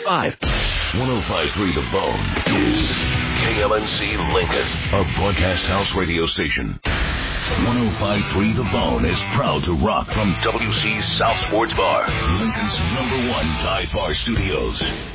855. 105.3 The Bone is KLNC Lincoln, a broadcast house radio station. 105.3 The Bone is proud to rock from WC South Sports Bar, Lincoln's #1 dive bar studios.